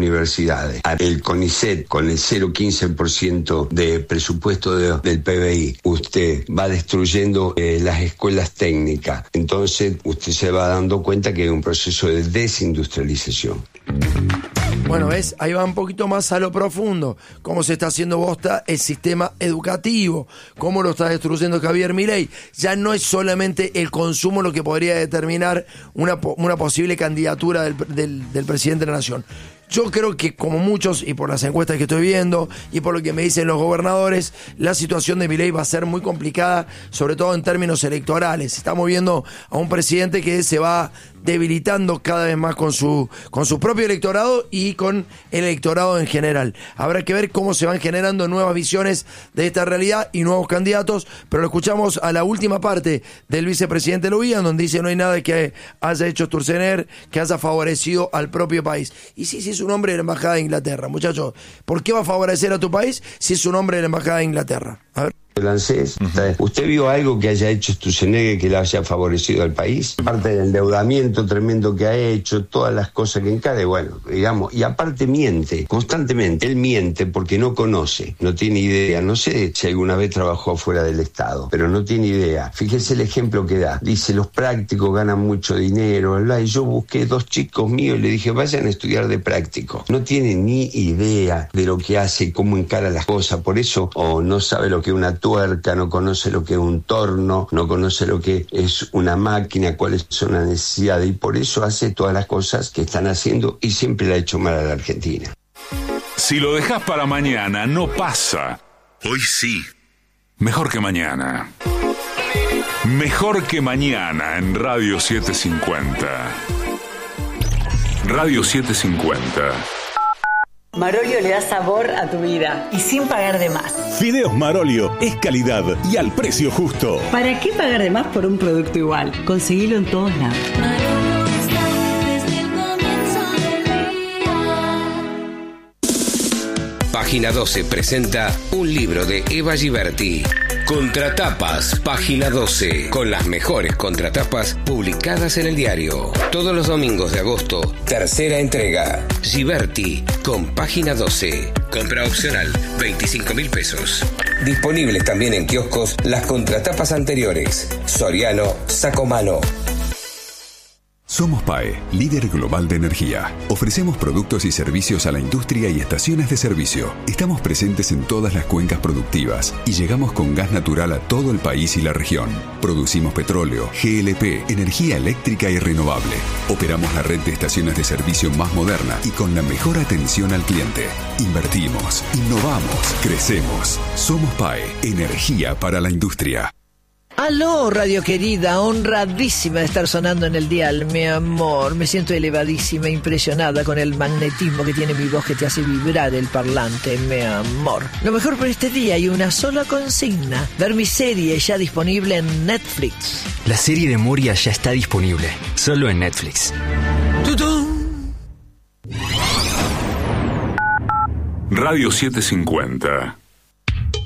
universidades. El CONICET, con el 0,15% de presupuesto del PBI, usted va destruyendo las escuelas técnicas. Entonces, usted se va dando cuenta que hay un proceso de desindustrialización. Bueno, ¿ves? Ahí va un poquito más a lo profundo. Cómo se está haciendo bosta el sistema educativo. Cómo lo está destruyendo Javier Milei. Ya no es solamente el consumo lo que podría determinar una posible candidatura del presidente de la nación. Yo creo que, como muchos, y por las encuestas que estoy viendo, y por lo que me dicen los gobernadores, la situación de Milei va a ser muy complicada, sobre todo en términos electorales. Estamos viendo a un presidente que se va debilitando cada vez más con su propio electorado y con el electorado en general. Habrá que ver cómo se van generando nuevas visiones de esta realidad y nuevos candidatos, pero lo escuchamos a la última parte del vicepresidente Lubía, donde dice no hay nada que haya hecho Sturzenegger que haya favorecido al propio país. Y sí, es un hombre de la Embajada de Inglaterra, muchachos. ¿Por qué va a favorecer a tu país si es un hombre de la Embajada de Inglaterra? A ver. ¿Usted vio algo que haya hecho Sturzenegger que le haya favorecido al país? Aparte del endeudamiento tremendo que ha hecho, todas las cosas que encarga, bueno, digamos, y aparte miente, constantemente. Él miente porque no conoce, no tiene idea. No sé si alguna vez trabajó fuera del Estado, pero no tiene idea. Fíjese el ejemplo que da. Dice, los prácticos ganan mucho dinero, y yo busqué 2 chicos míos y le dije, vayan a estudiar de práctico. No tiene ni idea de lo que hace y cómo encara las cosas. Por eso, no sabe lo que es una tuerca, no conoce lo que es un torno, no conoce lo que es una máquina, cuáles son las necesidades, y por eso hace todas las cosas que están haciendo y siempre le ha hecho mal a la Argentina. Si lo dejas para mañana, no pasa. Hoy sí. Mejor que mañana. Mejor que mañana en Radio 750. Radio 750. Marolio le da sabor a tu vida y sin pagar de más. Fideos Marolio es calidad y al precio justo. ¿Para qué pagar de más por un producto igual? Conseguilo en todos lados. Página 12 presenta un libro de Eva Giberti. Contratapas, Página 12, con las mejores contratapas publicadas en el diario. Todos los domingos de agosto, tercera entrega. Giberti, con Página 12. Compra opcional, 25.000 pesos. Disponibles también en kioscos las contratapas anteriores. Soriano, Sacomano. Somos PAE, líder global de energía. Ofrecemos productos y servicios a la industria y estaciones de servicio. Estamos presentes en todas las cuencas productivas y llegamos con gas natural a todo el país y la región. Producimos petróleo, GLP, energía eléctrica y renovable. Operamos la red de estaciones de servicio más moderna y con la mejor atención al cliente. Invertimos, innovamos, crecemos. Somos PAE, energía para la industria. Aló, radio querida, honradísima de estar sonando en el dial, mi amor. Me siento elevadísima, impresionada con el magnetismo que tiene mi voz que te hace vibrar el parlante, mi amor. Lo mejor por este día y una sola consigna: ver mi serie ya disponible en Netflix. La serie de Moria ya está disponible, solo en Netflix. Radio 750.